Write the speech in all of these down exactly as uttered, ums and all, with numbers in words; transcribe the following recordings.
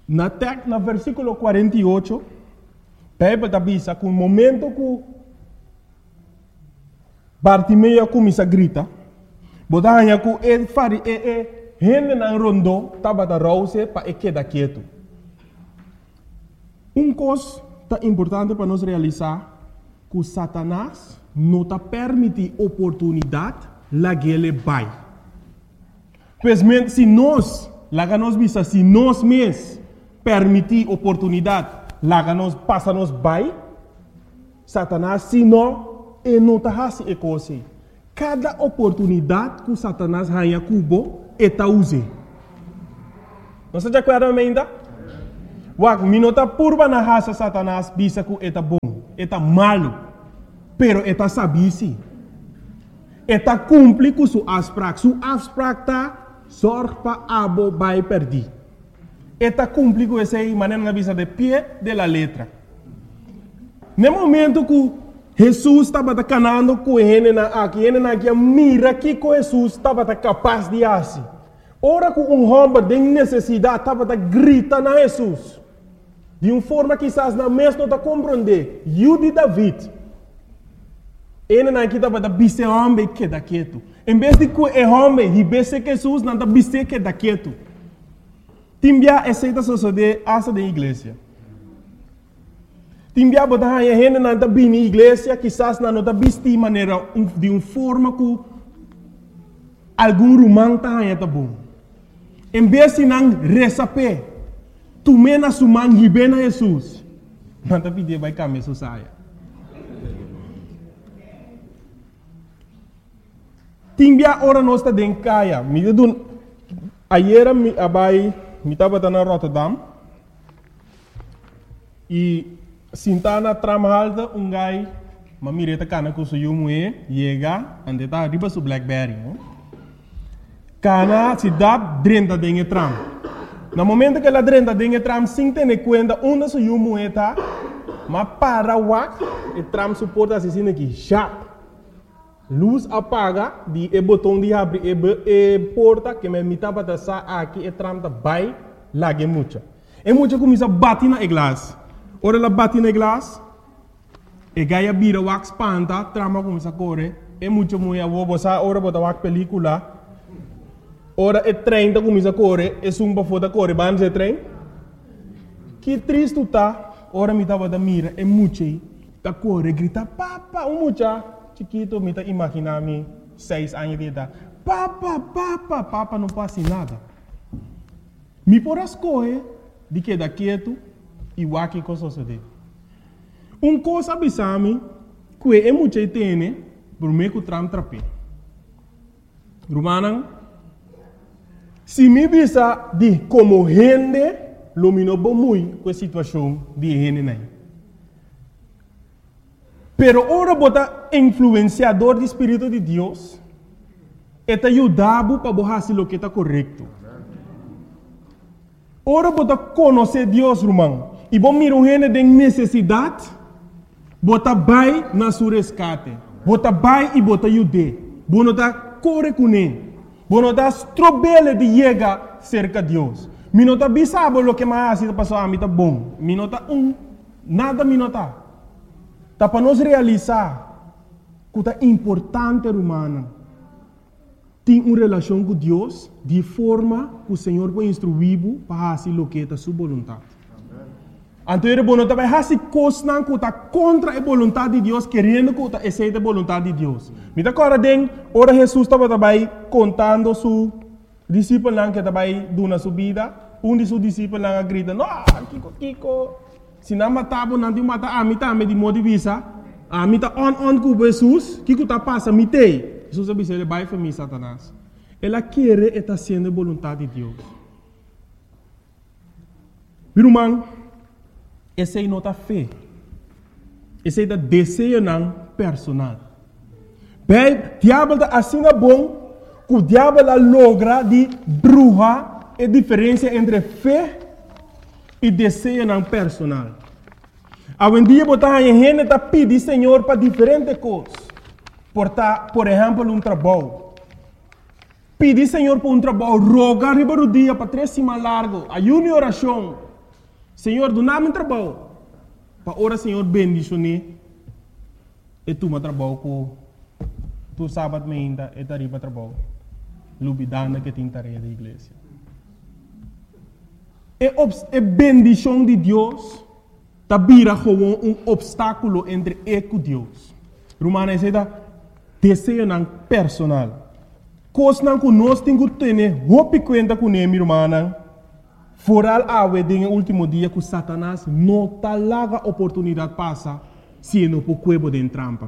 Na tek, na versículo quarenta e oito, Bíblia diz que no momento que Bartimeu começa a gritar, botanha que ele fari e e gente na rondo estava da rouse para ele quedar quieto. Um coisa tá importante para nós realizar que Satanás não está permite oportunidade lá que ele vai. Pois se nós, lá que nós visa, se nós mesmos permitir oportunidade, lá que nós passa nós vai, Satanás se não, ele não está fazendo a coisa. Cada oportunidade que Satanás ganha cubo, ele está usando. Não se acorda ainda? Wak, minota purba na raça Satanás, bisa que ele está bom, ele está malo, pero ele está sabisi. Ele está cumpre com sua abstract. Sua abstract está sorte para abo vai perder. Ele está cumpre com essa maneira de de pé de la letra. No momento que Jesus estava canando com ele aqui, ele aqui mira que Jesus estava capaz de fazer. Ora que um homem de necessidade estava gritando a Jesus. De uma forma que quizás na mesma não está compreender. Eu de David. Ele aqui estava da bise homem que da quieto. Em vez de que o homem ribesse Jesus, não está bise que da quieto. Timbia aceita suceder essa da igreja. Timbia botar a gente não está bem na igreja, quizás não está bem de maneira de uma forma que algum romano está bom. Em vez de não receber, tu mena sumang hibena Jesus. Não está pedindo vai caminhar saia. Timbia ora nós está dentro caia. Me dun ayer me abai me estava na Rotterdam e sintana tramalda um gai mamireta cana com seu moe chega ande tá riba su Blackberry. Cana se dá dentro dentro tram. No momento que ela dentro dentro tram sem ter conta onde seu moe tá, mas para wak e tram suporta assim aqui já. Luz apaga, di e botão de abrir e, e porta que me mitava da sa aqui e tramta vai lage mucha. E mucha começa a bater na glass. Ora ela bate na glass, e gaia bira wax panta, trama começa a correr. E mucha mulher vou botar ora botar wax película. Ora e trem tá começa a correr, e sumba foda correr, ban se trem. Que triste tá. Ora me tava da mira, e mucha tá correr, grita papa, um mucha. Chiquito, me está imaginando seis anos de idade. Papa, papa, papa, não passa nada. Me por as coisas de que da quieto e o aqui com suceder. Um coisa abisame que é muito tem por meio que tram trape. Romana, se me bisa de como gente, lumino bom muito com a situação de gente nem. Pero ora bota influenciador do Espírito de Deus, eta ajudava para fazer o que está correto. Ora bota conhecer Deus, irmão, e bom mira um gente de necessidade, bota vai na sua resgate, bota vai e bota ajude, bota tá corre com ele, bota tá strobele de chegar cerca de Deus. Minota bisabo o que mais está passando a mim tá bom, minota um nada minota. Tá para nós realizar que é importante, humana, ter uma relação com Deus de forma que o Senhor vai instruir para fazer o que é a sua vontade. Então, ele vai fazer coisas que está contra a vontade de Deus, querendo que aceite a vontade de Deus. Me dá agora, ora Jesus estava também contando seu discípulo que estava dando sua vida. Um de seus discípulos grita, não, Kiko, Kiko. Se não matava, não tinha matar, a mim também de modo de visa, a mim está on on com Jesus, que que está passando, me tem. Jesus disse, ele vai para mim, Satanás. Ela quer e está sendo a vontade de Deus. Meu irmão, essa é a nota fé. Essa é a desejo não personal. Bem, o diabo está assim bom, que o diabo logra de bruxa a diferença entre fé e desejo não personal. Hoje em dia, a gente está pedindo Senhor para diferentes coisas. Por, por exemplo, um trabalho. Pedir Senhor para um trabalho, rogar riba do dia para três semanas largo, ayuno e oração, Senhor, do nada trabalho. Para ora, Senhor, bendicione. E tu me trabalho com tu sábado me ainda e tari para trabalho. Lubidana que tem tarefa da igreja. E a bendição de Deus tá vira como um obstáculo entre eu e Deus. Romana diz desejo não personal. Coisa não que nós temos que ter, roupa conta com ele, irmã. Foral ave de último dia que Satanás não tá larga oportunidade passa se não por cuebo de trampa.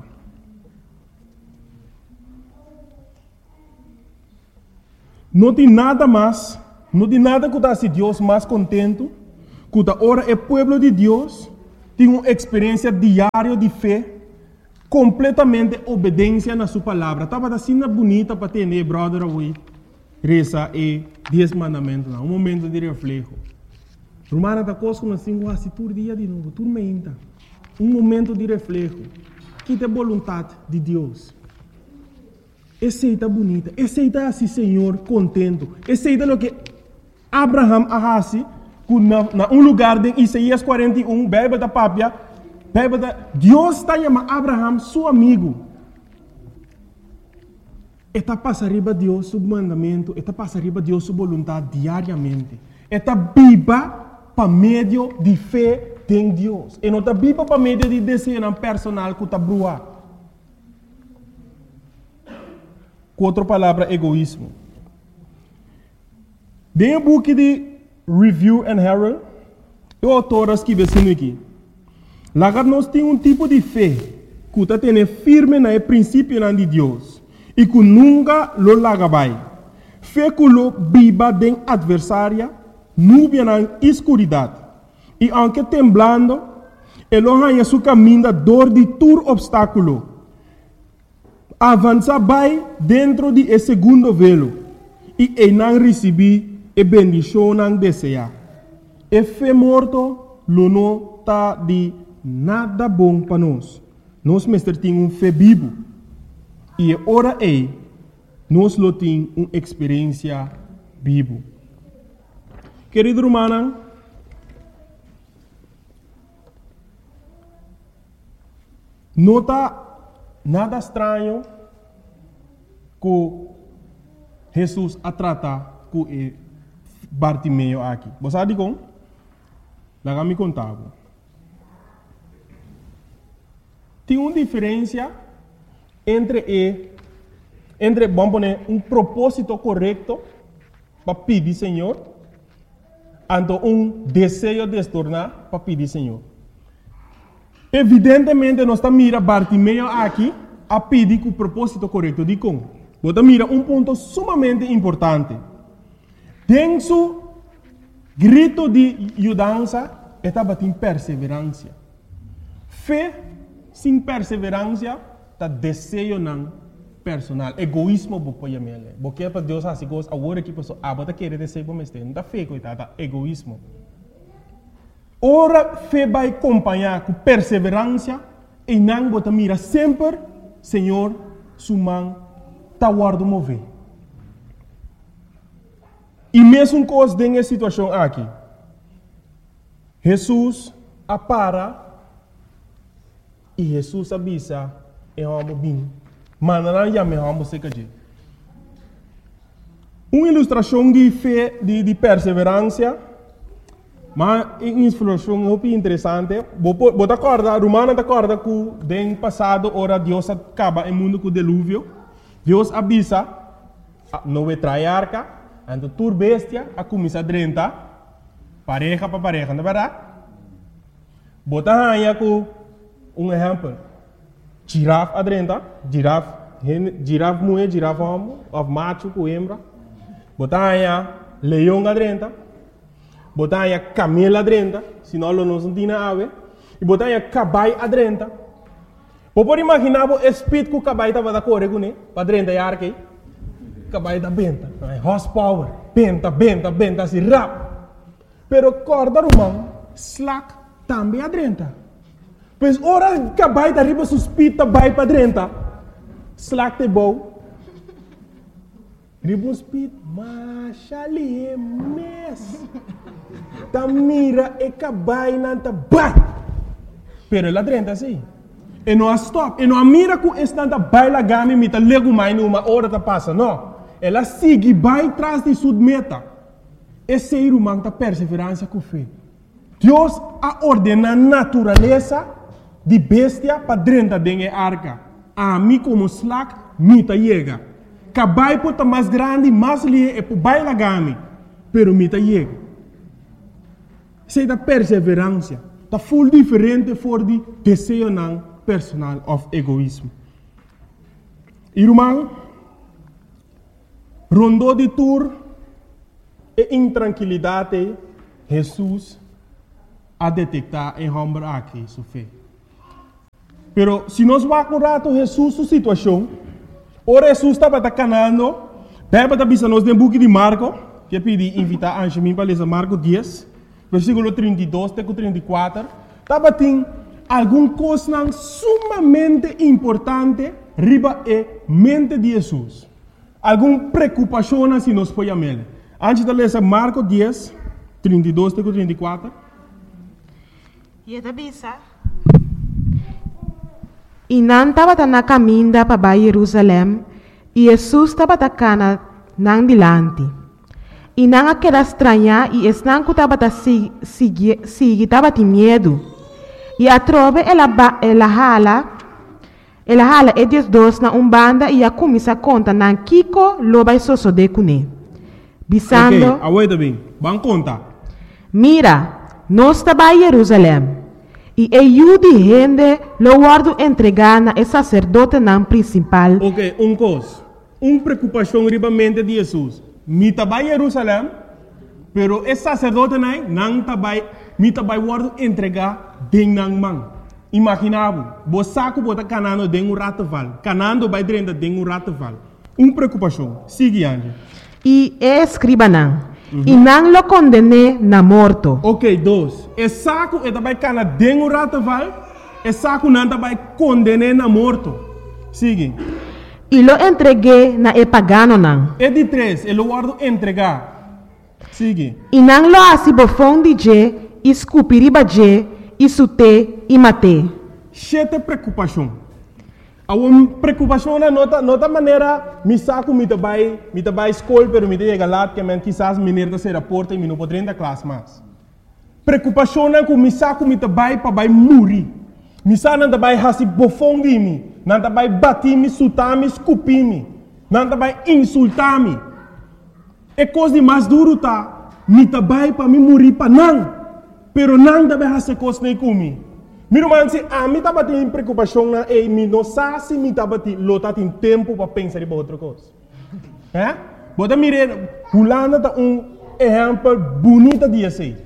Não tem nada mais, não tem nada que dá-se Deus mais contento, que agora o povo de Deus tem uma experiência diária de fé, completamente obediência na sua palavra. Estava assim bonita para ter, né, brother, hoje, reza e dez mandamentos, um momento de reflexo. Romana da coisa como assim, quase todo dia de novo, tudo menta. Um momento de reflexo, que tem vontade de Deus. Aceita bonita, aceita assim, Senhor, contento. Aceita o que Abraham arrasi, na, na um lugar de Isaías quarenta e um, bebe da papia, bebe da... Deus está chamando Abraham, seu amigo. Está passando riba Deus seu mandamento, está passando riba Deus sua vontade diariamente. Está viva para meio de fé em Deus. E não está viva para meio de desejo personal que está brua. Com outra palavra, egoísmo. Dentro do book de Review and Herald, o autor escreve assim aqui. Lá nós temos um tipo de fé que está tendo firme no princípio de Deus e que nunca lo larga vai. Fé que lo viva de adversária, nuvem na escuridade. E aunque temblando, ele ganha seu caminho dor de todo obstáculo. Avança vai dentro de esse segundo velo e ele não recebe a bendição não deseja. E fé morto, lo não está de nada bom para nós. Nós mestre tem um fé vivo e ora é nós lo tem uma experiência vivo. Querido romana, não está nada estranho que Jesus a tratar com Bartimeu aqui. Você sabe como? Lá me contava. Tem uma diferença entre e, entre vamos poner um propósito correto para pedir Senhor, e um desejo de se tornar para pedir Senhor. Evidentemente, nós estamos mirando Bartimeu aqui a pedir com o propósito correto. De como? Você mira um ponto sumamente importante. Tem seu grito de ajudança, estava em perseverança. Fé sem perseverança, está desejo não personal. Egoísmo, você chamar ele. Porque para Deus assim, agora que a pessoa abata querer desejo, mas não está fé, coitada, egoísmo. Ora, fé vai acompanhar com perseverança e não você mira sempre, Senhor, sua mão está guardando mover. E mesmo coisa nessa situação aqui, Jesus apara e Jesus avisa e vamos bem. Mas não já me vamos ser que uma ilustração de fé, de, de perseverança. Mas uma ilustração muito interessante. Você acorda, Romana acorda que no passado, ora Deus acaba o mundo com o dilúvio. Deus avisa, não vai trazer arca, então tur bestia, a começar a drentar, pareja para pareja, não é verdade? Você aí com um exemplo. Girafa a drentar, girafa, girafa mulher, girafa homem, of macho com hembra. Você aí leão a drentar. Botar aí camelo adrenta, senão não se tem ave. E botar aí caballo adrenta. Pode imaginar o espírito que o caballo estava a correr com ele, para adrenta e arque. Caballo da benta, horsepower, benta, benta, benta, assim, rap. Pero corda romano, slack, também adrenta. Pois ora caballo da riba suspita, vai para adrenta. Slack te bom. Riba speed, mas ali é mes. ta mira e cabai nanta bai. Pero ela drenta assim. E não stop. E não mira com esse nanta bai la gami mita lego mai numa hora ta passa. Não. Ela sigue bai tras de sua meta. Esse ser humano ta perseverança com fé. Deus a ordena a natureza de bestia para drenta dengue arca. A mim como slack, mita chega. Cabai pota mais grande, mais lie e por bai la gami. Pero mita chega. Sei da perseverança. Tá full diferente for de desejo não personal of egoísmo. Irmão, rondou de tour e intranquilidade, Jesus a detectar em homem aqui sua fé. Pero se nós vamos um rato Jesus sua situação, o Jesus estava canando, Bíblia está nos no book de Marco, que pedi invitar a Anjemim para ler Marco dez, versículo trinta e dois até trinta e quatro, estava tem alguma coisa sumamente importante riba e mente de Jesus. Alguma preocupação se nós podemos ler. Antes de ler Marco dez, trinta e dois até trinta e quatro. E a bisa. E não estava na caminho para Jerusalém, e Jesus estava na nang dilante. E não aquela estranha, e esse não estava seguir, estava de medo. E a trove ela ela hala, ela hala e dias dois na umbanda e a começa a conta na Kiko loba e soso de cune. Bisando. Ok, aguenta bem, vamos contar. Mira, nós estava em Jerusalém. E eu de gente lo guardo entregar na sacerdote não principal. Ok, um coisa. Uma preocupação ribamente de Jesus. Mi tabai Jerusalém, pero esse sacerdote não não tabai, mi tabai guardo entregar den nang man. Imaginavo, bo saco bota canando den um rataval, canando vai drenda den um rataval. Uma preocupação. Sigue ande. E é escriba não. Uhum. E não lo condene na morto. Ok, dois. E saco e tabai cana den um rataval, e saco não tabai condene na morto. Sigue. E lo entreguei na e pagano não. E de três, ele guardo entregar. Sigue. E não lo assim bofão de je, escupiriba je, e sute e mate. Chete preocupação. A uma preocupação na nota, nota maneira, me saco me tabai, me tabai escola, pero me chega lá que men quizás menino da ser a porta e me não poderia da classe mais. Preocupação na com me saco me tabai para vai morrer. Me saco não tabai hasi bofão de mim, não tabai bater me, sutar me, escupir me, não tabai insultar me. É coisa mais duro tá, me tabai para me morrer para não, pero não tabai hasi coisa nem comigo. Miro man se a mim tava tendo preocupação na e me não sabe se me tava tendo lota tem tempo para pensar em outra coisa. É? Bota mire, Holanda tá um exemplo bonito de assim.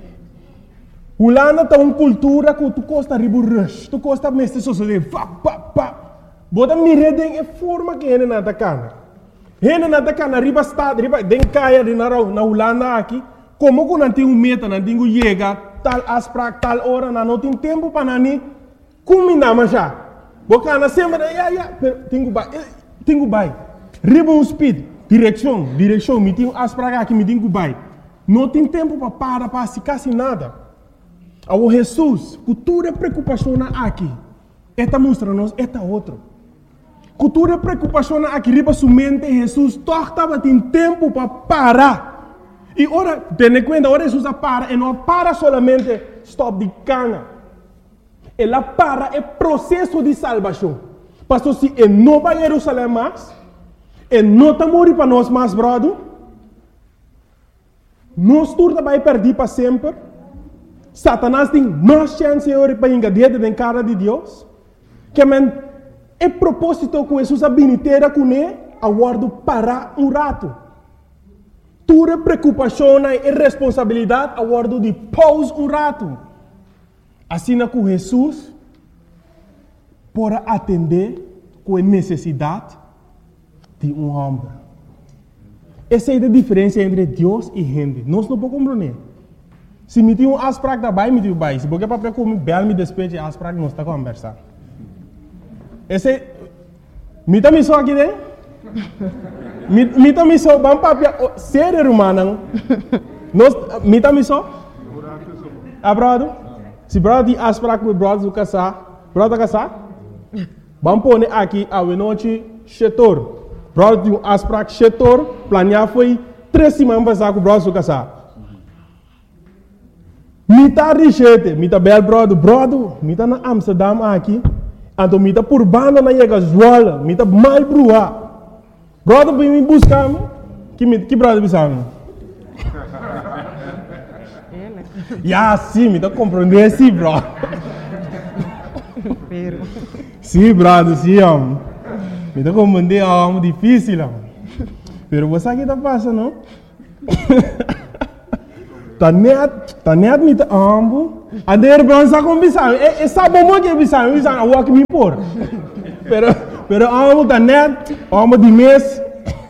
Holanda tá uma cultura que tu costa ribu rush, tu costa mestre sociedade, pa pa pa. Bota mire den é forma que ele na cana. Ele na cana riba estado, riba den caia de na na Holanda aqui, como que não tem um meta, não tem um chega tal asprak tal hora na não tem tempo para nani combinar mas já boca na semana ya ya tenho vai tenho vai riba um speed direção direção me tenho asprak aqui me tenho vai não tem tempo para parar para se quase nada ao Jesus cultura preocupação aqui esta mostra nos esta outro cultura preocupação aqui riba sua mente Jesus torta tem tempo para parar. E ora, tendo conta, ora Jesus para, e não para solamente stop de cana. Ela para é processo de salvação. Pastor, se ele não vai a Jerusalém mais, ele não está morrendo para nós mais, brother, nós turma vai perder para sempre. Satanás tem mais chance para engadir na cara de Deus. Que é propósito que Jesus habilitera com ele, aguardo parar um rato. Tua preocupação e responsabilidade a guardo de pause um rato. Assim que Jesus pode atender com a necessidade de um homem. Essa é a diferença entre Deus e gente. Nós não podemos compreender. Se me tem um asprak da bai, me tem um bai. Se porque para comer bel me despeje asprak, nós está conversando. Esse me também só aqui dentro. Mita miso bang papia ser rumah nang nos mita miso Ah, brother? Se brother tem afspraak met brother do casar, brother casar? Vamos pôr aqui a noite setor. Brother tem afspraak setor, planear foi três semanas passar com o brother do casar. Mita richete, mita bel brother, brother, mita na Amsterdam aqui, então mita por banda na chega Zwolle, mita mal brua. Brother vem me buscar, que que brother bisamo? Ya, sim, me dá compreender, sim, bro. Sim, brother, sim, homem. Me dá compreender, é algo difícil, homem. Pero você aqui tá passando, não? Tá net, tá net, me tá ambo. A der bronza com bisão. É sabe como que é bisão? Bisão, a walk me por. Pero, pero ambo tá net, ambo de mês.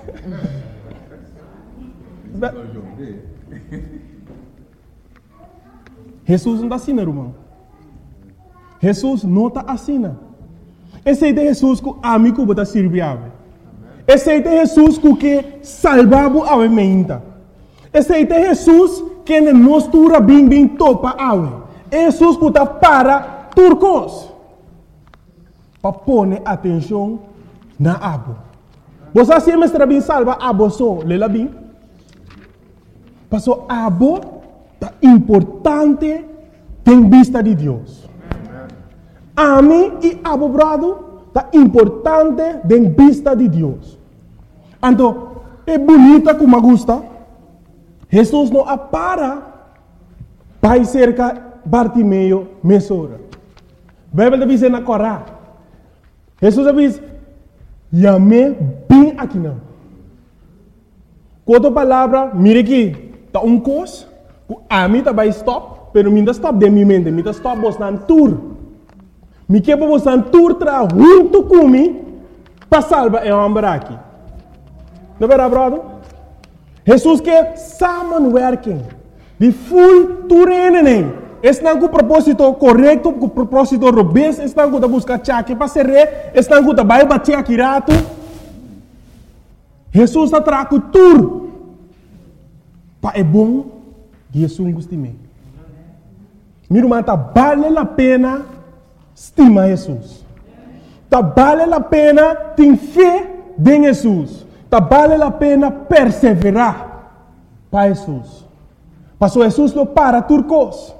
Jesus não está assim, irmão. Jesus não está assim. Esse é Jesus que a mim que está servindo. Esse é Jesus que salvava a mente. Esse é Jesus que nos tura bem bem topa a Jesus que está para turcos. Para pôr atenção na abo. Você sempre está bem salva abo só, lela bem. Passou abo tá importante em vista de Deus. A mim e abo brado tá importante em vista de Deus. Então, é bonita como gosta. Jesus não apara para cerca Bartimeu mesora. A Bíblia diz na Corá. Jesus diz, "Yame bem aqui não." Quanto palavra, mire aqui, tá um cos. A mim tá vai stop, pero minha stop de minha mente, minha stop bostan tour. Me que bostan tour tra junto comigo para salvar é homem aqui. Não é verdade, brother? Jesus que samenwerking, de full tourenen. Estão com o propósito correto, com o propósito robusto, estão com a buscar chaque para ser rei, estão com a vai bater aqui rato. Jesus está trago tour. Pa é bom. Jesus gostime. Meu irmão, tá vale a pena estimar Jesus. Tá vale a pena ter fé em Jesus. Tá vale a pena perseverar para Jesus. Passou Jesus não para turcos.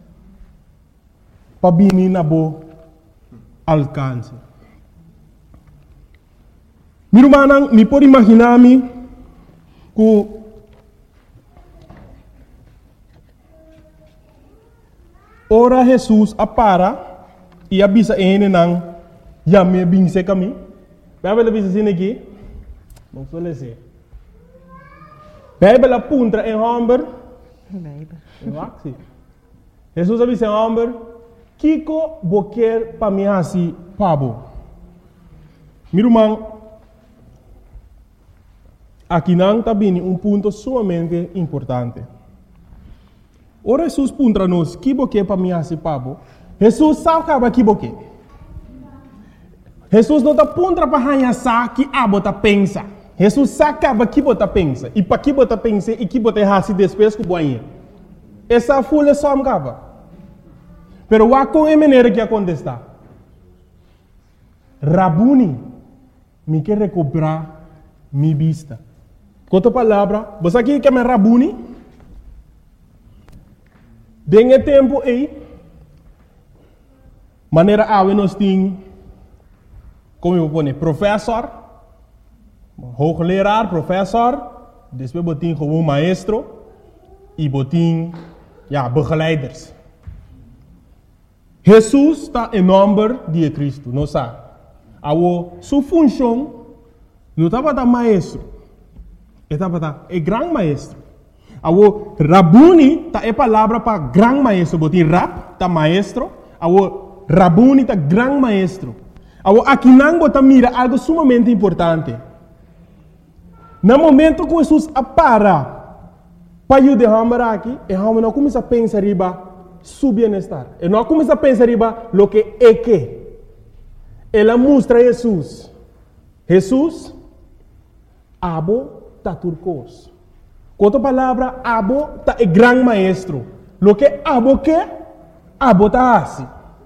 Para vir na boa alcance. Meu irmão, me pode imaginar-me que ora Jesus apara e avisa ele não já me binse kami. Bíblia diz assim aqui. Vamos ler assim. Bíblia apunta em Humber. Bíblia. Jesus avisa em Humber. Kiko boquer para mim assim pabo. Meu irmão, aqui não está bem um ponto sumamente importante. Ora Jesus puntra nos que boque para mim assim pabo. Jesus sabe que boque. Jesus não está puntra para hanha sa que abo ta pensa. Jesus sabe que bota pensa e para que bota pensa e que bota hasi depois que boinha. Essa folha só me cava. Pero wa com a maneira que acontece. Rabuni me quer recuperar minha vista. Com outra palavra, você aqui quer me Rabuni? Dengue tempo aí, maneira a nós tem, como eu vou dizer, professor, hoogleraar, professor, depois botin gewoon maestro e botin, ja, begeleiders. Jesus está em nome de Cristo, não sabe? A sua função não estava da maestro, estava da é grande maestro. Awo Rabuni ta é palavra para grande maestro, botin rap ta maestro, awo Rabuni ta grande maestro. Awo aqui não bota mira algo sumamente importante. No momento que Jesus apara para eu derramar aqui, e eu não começa a pensar riba su bienestar. E não começa a pensar riba lo que é que. Ela mostra Jesus. Jesus abo ta turcos. Com outra palavra, abo ta é grande maestro. Lo que abo que, abo ta assim.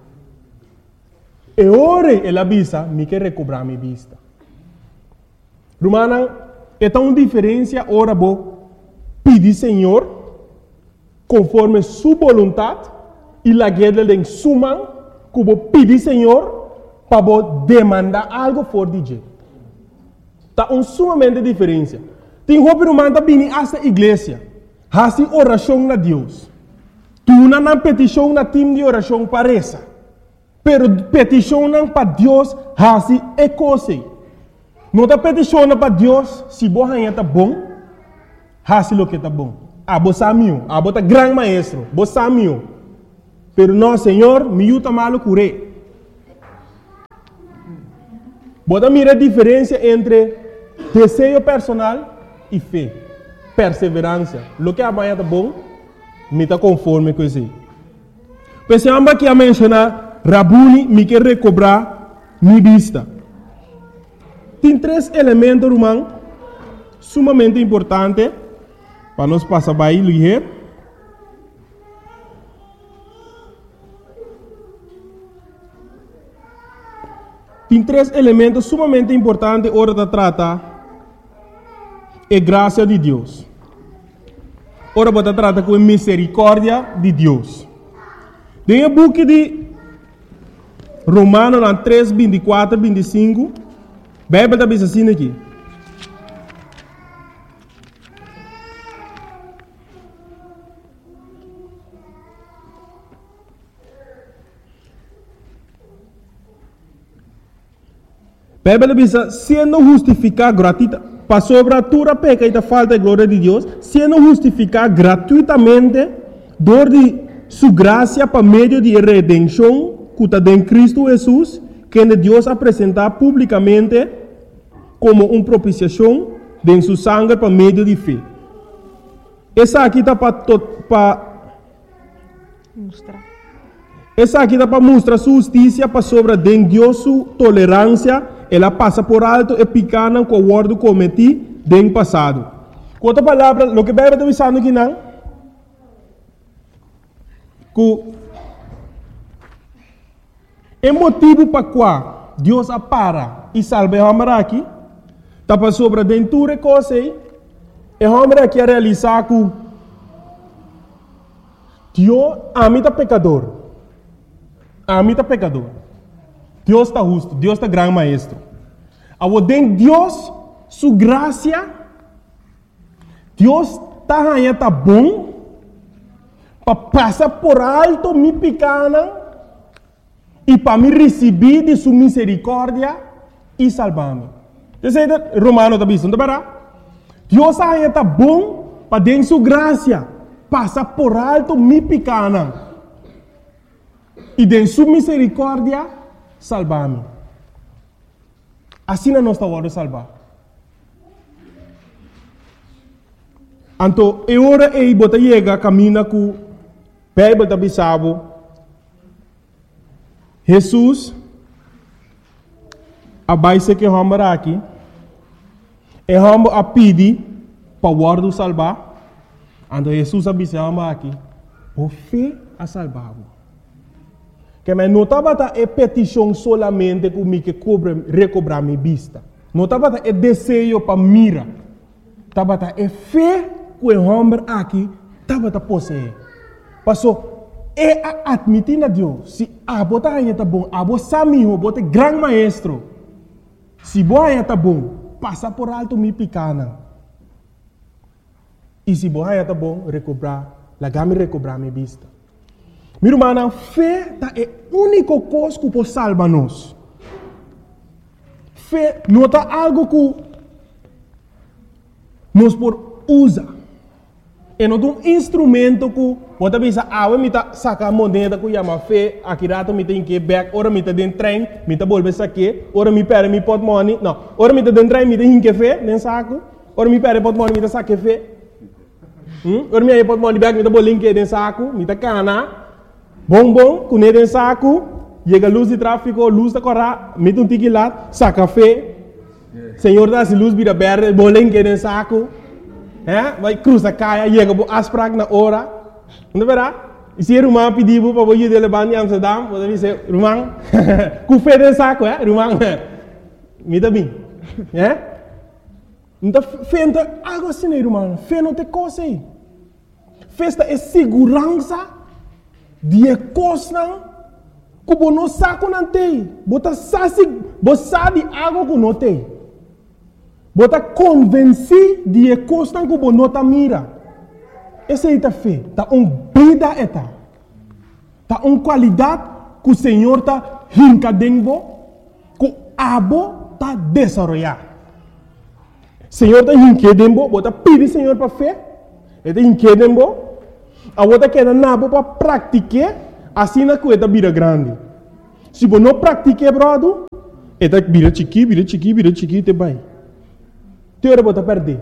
E ora ela visa, me quer recobrar minha vista. Romana, é tão diferença ora bo pedir Senhor conforme sua vontade e la guerra de suma que bo pedir Senhor para bo demandar algo for de jeito. Tá um sumamente diferença. Tem roupa romana bini essa igreja, hasi oração na Deus. Tu não na petição na time de oração parece, pero petição não para Deus hasi é coisa. Não tá petição para Deus se boa tá bom, hasi lo que tá bom. Ah, bo samio, ah, bo tá grande maestro, bo samio. Pero não, Senhor, me ajuda malo curé. Bota mira a diferença entre desejo personal e fé, perseverança. Lo que amanhã tá bom, me tá conforme com isso. Pensamos que a mencionar, Rabuni me quer recobrar minha vista. Tem três elementos, irmão, sumamente importantes para nós passar by ligeiro. Tem três elementos sumamente importantes hora de tratar a graça de Deus. Ora para tratar com a misericórdia de Deus. Tem o book de Romanos três, vinte e quatro, vinte e cinco. A Bíblia está dizendo assim aqui. A Bíblia diz, sendo justificado gratuitamente, para sobre a tua peca e da falta de glória de Deus, sendo justificado gratuitamente, dor de sua graça para meio de redenção, que está em Cristo Jesus, que Deus apresentar publicamente como uma propiciação de sua sangue para meio de fé. Essa aqui está para mostrar. Essa aqui está para mostrar sua justiça para sobre de Deus sua tolerância. Ela passa por alto e picana com o guardo cometi do passado. Com outra palavra, o que a Bíblia está dizendo aqui não? Que o motivo para qual Deus apara e salva o homem aqui, está para sobre dentro de coisa e o homem aqui a realizar que Deus ama o pecador. Ama o pecador. Deus está justo, Deus está grande maestro. Ao den Deus, sua graça, Deus está aí, tá bom, para passar por alto me pequena e para me receber de sua misericórdia e salvar-me. Você Romano está dizendo, não Deus aí tá bom para den sua graça, passar por alto me pequena e de sua misericórdia salvar-me. Assim não está hora de salvar. Então, é hora de botar chega caminha com a Bíblia da Bissabo. Jesus, a base que vamos aqui, é vamos a pedir para o guarda salvar. Então, Jesus a Bissabo aqui, por fé a salvar. Que mas não estava a petição solamente comigo que cobre, recobrar minha vista. Não estava a desejo para mira. Estava a fé que o homem aqui estava a possuir. Passou, é a admitir a Deus. Se a bota aí está bom, a bota samiho, bota grande maestro. Se boa aí está bom, passa por alto me picana. E se boa aí está bom, recobrar, lagame recobrar minha vista. Minha irmã, fé é a única coisa que pode salvar-nos. Fé não é algo que nós podemos usar. É não um instrumento que pode pensar, ah, eu me sacar a moneda que chama fé, aqui rato me tem que back, ora me tem dentro trem, me tem bolsa saque, ora me perde me pot money, não, ora me tem dentro trem, me tem que fé, nem saco, ora me perde pot money, me tem saque fé, hum, ora me pot money back, me tem bolinho que dentro saco, me tem cana. Bom, bom, com ele em saco, chega a luz de tráfego, luz da corra, mete um tique lá, saca fé. Senhor dá se luz vira verde, bolinho que em saco. É, vai cruza caia, chega a asprag na hora. Não verá? E se Rumang pediu para você de levar em Amsterdam, você diz, Rumang, com fé de saco, é? Rumang, me dá bem. É? Então, fé não tem algo assim, Rumang. Fé não tem coisa aí. Festa é segurança de coisa que você não sabe não tem. Você sabe algo que não tem. Você convence de coisa que você não mira. Essa é a fé. Está uma vida eta. Está uma qualidade que o Senhor está rincadendo, que o abo está desenvolvendo. O Senhor está rincadendo, você pede o Senhor para fé. Ele está rincadendo, a você quer nabo para praticar, assim na coisa vira grande. Se você não pratica, brother, ele vira chiqui, vira chiqui, vira chiqui, te vai. Te você perder.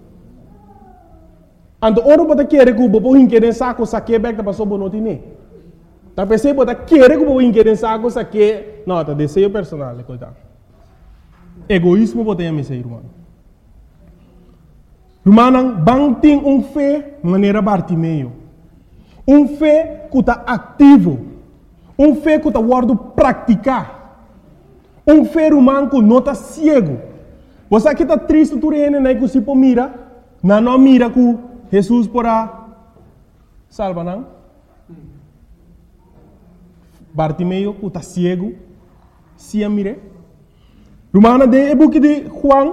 Ando oro bota querer que o bobo inquérem saco saque back da passou bonoti ne. Tá pensei bota querer que o bobo inquérem saco saque, não, tá desejo personal, coitado. Egoísmo bota a mesa, irmão. Irmão, bang tem um fé maneira Bartimeu. Um fé que está ativo. Um fé que está guardo praticar. Um fé irmão que não está cego. Você aqui está triste, tu rene, né, que se pô mira, não não mira que Jesus porá salva, não? Bartimeu, que está cego, se a mire. Romana de book de Juan,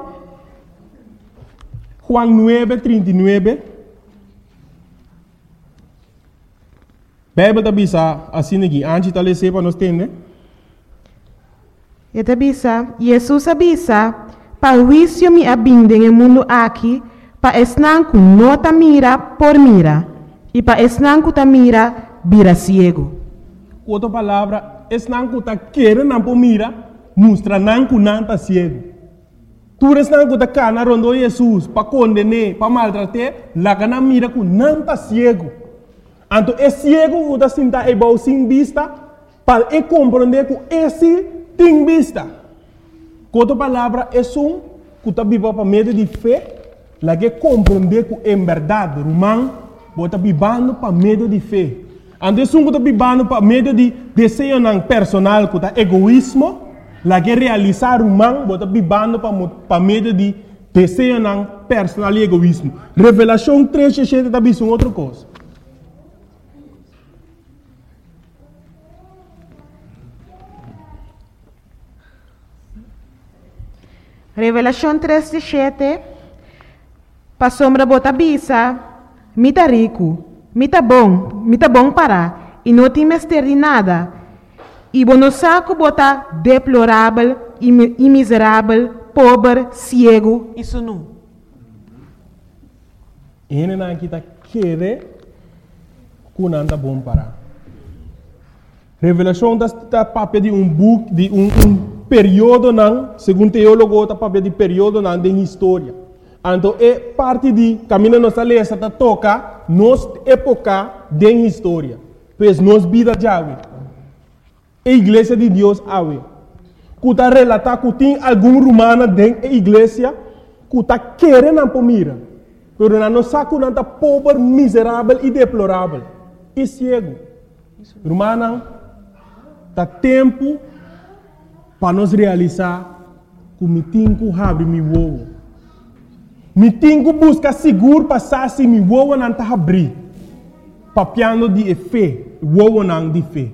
Juan nueve, trinta y nueve. Bíblia da bisa assim aqui, antes de ler para nós entender. E da bisa, Jesus avisa, para o juízo me abinde no mundo aqui, para esnanco não ta mira por mira, e para esnanco ta mira, vira ciego. Outra palavra, esnanco ta querer não por mira, mostra nanco não ta ciego. Tu esnanco ta cana rondo Jesus, para condenar, para maltratar, lá cana mira que não ta ciego. Então, é ciego que está sentado e sem vista, para compreender que esse tem vista. Outra palavra, é um que está vivo para meio de fé, lá que compreender que em verdade, irmão, está vivendo para meio de fé. Então, é um que está vivendo para meio de desejo personal, que está egoísmo, lá que realizar irmão, está vivendo para meio de desejo personal e egoísmo. Revelação três, sete, está vendo outra coisa. Revelação três, sete. Pa sombra bota bisa, mita rico, mita bom, mita bom para, e não tem mestre de nada. E bono saco bota deplorável, e miserável, pobre, cego, isso não. Ele não está querendo que não está bom para. Revelação está papel de um book, de um, um período não, segundo teólogo, está papel de período não de história. Então, é parte de caminho nossa lesa está toca nos época de história. Pois nos vida já a igreja de Deus ave. Que está relatar que tem algum romano dentro da igreja que está querendo para mira. Mas não sabe que está pobre, miserável e deplorável. E cego. Romano, está tempo para nós realizar que me tenho que abrir meu ovo. Me tenho que buscar seguro passar se meu ovo não está abrir. Papiando de fé, ovo não de fé.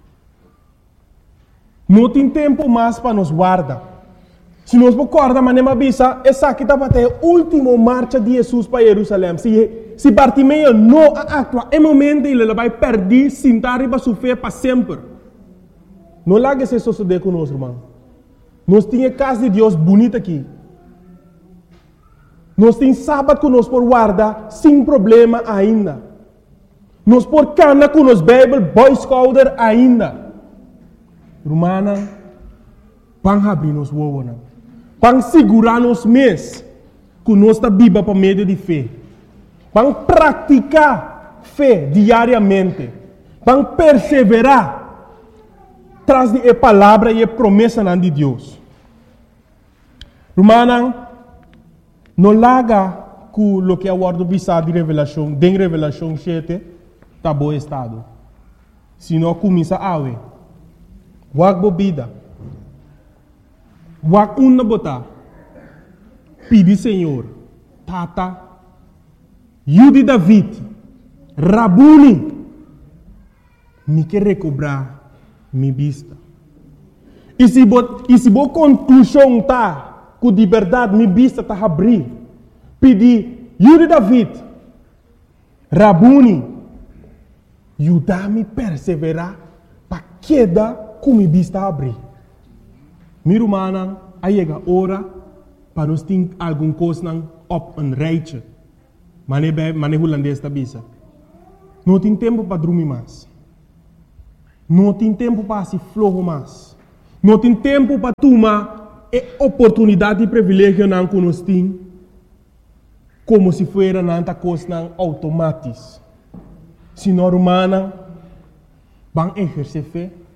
Não tem tempo mais para nos guardar. Se nós recordamos, mas não avisa, essa aqui está para a última marcha de Jesus para Jerusalém. Se, se Bartimeu não atua, é momento ele vai perder, sentar para sua fé para sempre. Não largue se suceder conosco, irmão. Nós temos a casa de Deus bonita aqui. Nós temos sábado que nós por guardar sem problema ainda. Nós por cana com nos Bible, Boy Scouter ainda. Romana, vão abrir nos ovos. Vão segurar nos mês que nós está viva para meio de fé. Vão praticar fé diariamente. Vão perseverar traz de a palavra e a promessa de Deus. Romana, não larga com o que é o word de revelação, de revelação sete, tá bom estado. Se não começa a awe, wag bebida, wag una botar, pedi Senhor, tata, Yudi David, Rabuni, me quer recobrar minha vista. E se bo, e se bo conclusão tá, que de verdade minha vista tá abrir, pedi Yudi David, Rabuni, ajudar-me a perseverar para queda com minha vista abrir. Meu irmão, aí chega a hora para nós ter alguma coisa op een rijtje. Mane bij mane holandês da bisa. Não tem tempo para dormir mais. Não tem tempo para se flojo mais. Não tem tempo para tomar a oportunidade e privilégio não que nós temos, como se fosse nanta coisa automática. Se não humana, vão exercer fé,